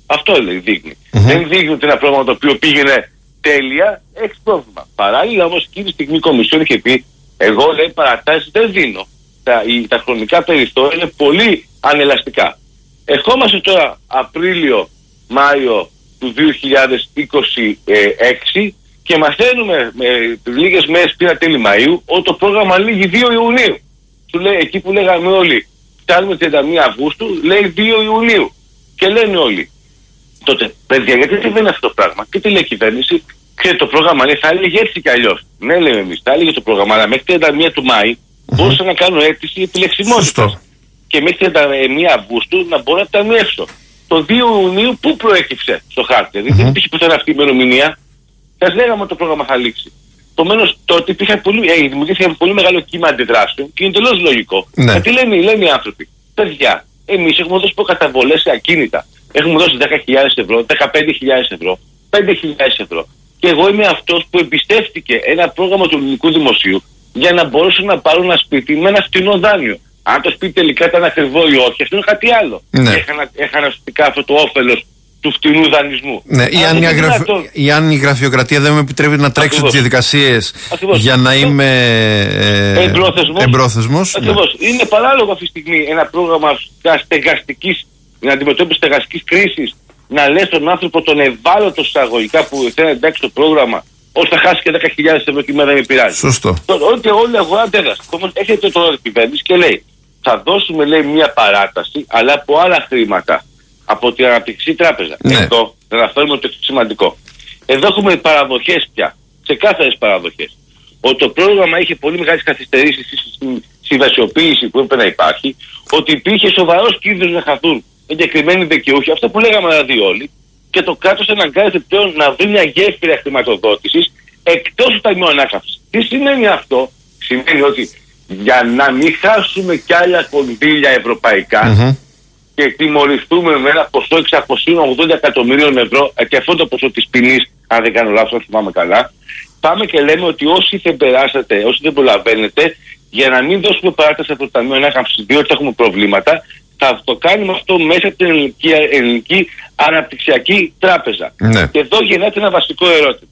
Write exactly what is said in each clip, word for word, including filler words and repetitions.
Αυτό λέει, δείχνει. Mm-hmm. Δεν δείχνει ότι ένα πρόγραμμα το οποίο πήγαινε τέλεια, έχει πρόβλημα. Παράλληλα όμως εκείνη τη στιγμή η Κομισιόν είχε πει, εγώ λέει παρατάσεις δεν δίνω. Τα, η, τα χρονικά περιθώρια είναι πολύ ανελαστικά. Ερχόμαστε τώρα Απρίλιο, Μάιο του δύο χιλιάδες είκοσι έξι και μαθαίνουμε με λίγες μέρες πριν τέλη Μαΐου ότι το πρόγραμμα λύγει δύο Ιουνίου. Του λέει, εκεί που λέγαμε όλοι, φτάνουμε τριάντα μία Αυγούστου, λέει δύο Ιουνίου. Και λένε όλοι, τότε, παιδιά, γιατί συμβαίνει αυτό το πράγμα? Και τι λέει η κυβέρνηση? Ξέρετε, το πρόγραμμα λέει, θα έλεγε έτσι κι αλλιώς. Ναι, λέμε εμείς, θα έλεγε το πρόγραμμα, αλλά μέχρι τριάντα μία του Μάη mm-hmm. μπορούσα να κάνω αίτηση επιλεξιμότητας. Και μέχρι τριάντα μία Αυγούστου να μπορώ να ταμιεύσω. Το δύο Ιουνίου πού προέκυψε στο χάρτη? Δηλαδή mm-hmm. δεν υπήρχε πουθενά αυτή η ημερομηνία. Σας λέγαμε ότι το πρόγραμμα θα λήξει. Επομένως τότε υπήρχε πολύ, ε, δημιουργήθηκε πολύ μεγάλο κύμα αντιδράσεων και είναι τελώς λογικό. Ναι. Γιατί λένε, λένε οι άνθρωποι, παιδιά, εμείς έχουμε δώσει προκαταβολές σε ακίνητα. Έχουμε δώσει δέκα χιλιάδες ευρώ, δεκαπέντε χιλιάδες ευρώ, πέντε χιλιάδες ευρώ. Και εγώ είμαι αυτός που εμπιστεύτηκε ένα πρόγραμμα του ελληνικού δημοσίου για να μπορέσω να πάρω ένα σπίτι με ένα φτηνό δάνειο. Αν το σπίτι τελικά ήταν ακριβό ή όχι, αυτό είναι κάτι άλλο. Ναι. Έχανα, έχανα ουσιαστικά αυτό το όφελος του φτηνού δανεισμού. Ναι, ή αν, η αγραφ... ή αν η γραφειοκρατία δεν με επιτρέπει να τρέξω τις διαδικασίες για να είμαι ε... εμπρόθεσμος. εμπρόθεσμος. Ακριβώς. Ναι. Είναι παράλογο αυτή τη στιγμή ένα πρόγραμμα στεγαστικής, να αντιμετώπιση στεγαστικής κρίσης, να λες τον άνθρωπο τον ευάλωτο εισαγωγικά που θέλει να εντάξει το πρόγραμμα, ώστε θα χάσει και δέκα χιλιάδες ευρώ και μέρα με πειράζει. Σωστό. Ότι όλη η αγορά αντέδρασε. Όμως έρχεται τώρα η κυβέρνηση και λέει, θα δώσουμε λέει μια παράταση, αλλά από άλλα χρήματα. Από την Αναπτυξιακή Τράπεζα. Ναι. Εδώ να αναφέρουμε το σημαντικό. Εδώ έχουμε παραδοχές πια. Ξεκάθαρες παραδοχές. Ότι το πρόγραμμα είχε πολύ μεγάλες καθυστερήσεις στη συμβασιοποίηση που έπρεπε να υπάρχει. Ότι υπήρχε σοβαρός κίνδυνος να χαθούν εγκεκριμένοι δικαιούχοι. Αυτό που λέγαμε δηλαδή όλοι. Και το κράτος αναγκάζεται πλέον να βρει μια γέφυρα χρηματοδότησης εκτός του Ταμείου Ανάκαμψης. Τι σημαίνει αυτό? Σημαίνει ότι για να μην χάσουμε κι άλλα κονδύλια ευρωπαϊκά. Mm-hmm. Και τιμωρηθούμε με ένα ποσό εξακόσια ογδόντα εκατομμυρίων ευρώ, και αυτό το ποσό της ποινής, αν δεν κάνω λάθος, αν θυμάμαι καλά, πάμε και λέμε ότι όσοι δεν περάσατε, όσοι δεν προλαβαίνετε, για να μην δώσουμε παράταση από το Ταμείο Ανάκαμψης, διότι έχουμε προβλήματα, θα το κάνουμε αυτό μέσα από την Ελληνική, Ελληνική Αναπτυξιακή Τράπεζα. Ναι. Και εδώ γεννάται ένα βασικό ερώτημα.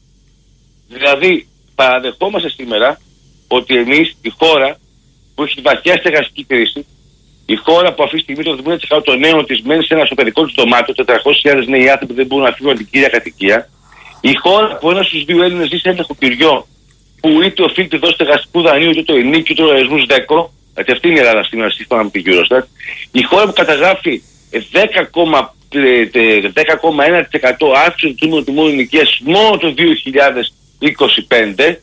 Δηλαδή, παραδεχόμαστε σήμερα ότι εμείς, η χώρα που έχει βαθιά στεγαστική κρίση, η χώρα που αυτή τη στιγμή το εβδομήντα τοις εκατό των νέων της μένει σε ένα σοπεδικό του δωμάτιο, τετρακόσιες χιλιάδες νέοι άνθρωποι δεν μπορούν να φύγουν από την κύρια κατοικία. Η χώρα που ένας στους δύο Έλληνες ζει σε ένα νοικοκυριό που είτε οφείλει δώσει στεγαστικού δανείου, είτε το ενίκιο, είτε το λογαριασμού ΔΕΚΟ, γιατί αυτή είναι η Ελλάδα σήμερα σύμφωνα με την Eurostat. Η χώρα που καταγράφει δέκα κόμμα ένα τοις εκατό αύξηση του νούμερου τιμών ενοικίας μόνο το δύο χιλιάδες είκοσι πέντε,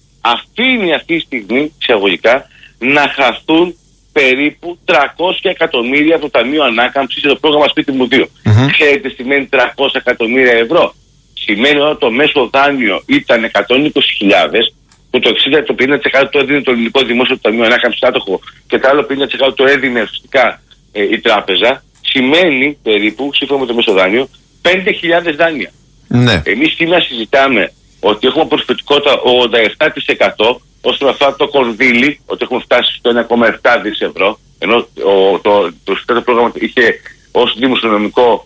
αφήνει αυτή τη στιγμή, εισαγωγικά, να χαθούν περίπου τριακόσια εκατομμύρια από το Ταμείο Ανάκαμψης σε το πρόγραμμα Σπίτι μου δύο. Mm-hmm. Ξέρετε τι σημαίνει τριακόσια εκατομμύρια ευρώ? Σημαίνει ότι το μέσο δάνειο ήταν εκατόν είκοσι χιλιάδες, που το εξήντα το πενήντα τοις εκατό το έδινε το ελληνικό δημόσιο το Ταμείο Ανάκαμψης άτοχο και το άλλο πενήντα τοις εκατό το έδινε ουσιαστικά ε, η τράπεζα. Σημαίνει περίπου, σύμφωνα με το μέσο δάνειο, πέντε χιλιάδες δάνεια. Ναι. Εμείς σήμερα συζητάμε ότι έχουμε προσφυγικότητα ογδόντα επτά τοις εκατό όσον αφορά το κονδύλι, ότι έχουμε φτάσει στο ένα κόμμα επτά δις ευρώ, ενώ ο, το, το, το, το πρόγραμμα είχε ως δημοσιονομικό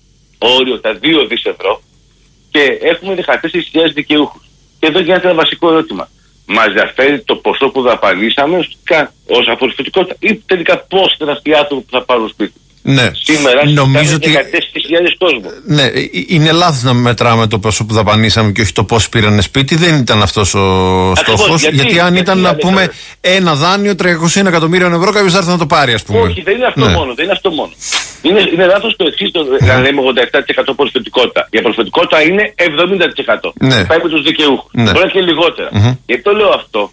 όριο τα δύο δις ευρώ και έχουμε δεκατέσσερις χιλιάδες δικαιούχους. Και εδώ γίνεται ένα βασικό ερώτημα. Μας διαφέρει το ποσό που δαπανίσαμε ως απορριφητικότητα ή τελικά πώς ήταν αυτοί οι άνθρωποι που θα πάρουν σπίτι? Ναι. Σήμερα νομίζω ότι δεκατέσσερις χιλιάδες κόσμο. Ναι, είναι λάθος να μετράμε το ποσό που δαπανίσαμε και όχι το πώς πήρανε σπίτι. Δεν ήταν αυτός ο στόχος. Γιατί, γιατί αν γιατί, ήταν γιατί, να πούμε γιατί, ένα δάνειο τριακόσια εκατομμύρια ευρώ, κάποιος θα έρθει να το πάρει, ας πούμε. Όχι, δεν είναι αυτό ναι. μόνο. Δεν είναι αυτό μόνο. Είναι, είναι λάθος το εξής, να λέμε ογδόντα επτά τοις εκατό προσφυγικότητα. Η προσφυγικότητα είναι εβδομήντα τοις εκατό. Ναι. Πάει με τους δικαιούχους. Ναι. Μπορεί και λιγότερα. Mm-hmm. Γιατί το λέω αυτό?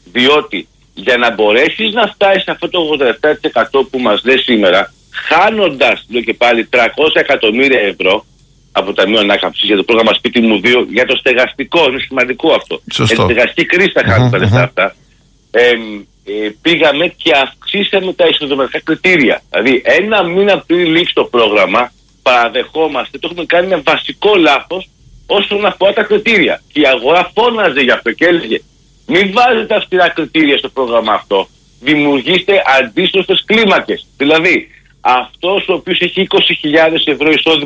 Διότι για να μπορέσεις να φτάσεις σε αυτό το ογδόντα επτά τοις εκατό που μας λέει σήμερα, χάνοντας, λέω και πάλι, τριακόσια εκατομμύρια ευρώ από το Ταμείο Ανάκαμψης για το πρόγραμμα Σπίτι μου δύο, για το στεγαστικό, είναι σημαντικό αυτό. Για τη στεγαστική κρίση θα χάνουν τα λεφτά αυτά. Ε, ε, πήγαμε και αυξήσαμε τα εισοδηματικά κριτήρια. Δηλαδή, ένα μήνα πριν λήξει το πρόγραμμα, παραδεχόμαστε, το έχουμε κάνει ένα βασικό λάθος όσον αφορά τα κριτήρια. Και η αγορά φώναζε γι' αυτό και έλεγε: μην βάζετε αυστηρά κριτήρια στο πρόγραμμα αυτό. Δημιουργήστε αντίστροφες κλίμακες. Δηλαδή, αυτός ο οποίος έχει είκοσι χιλιάδες ευρώ εισόδημα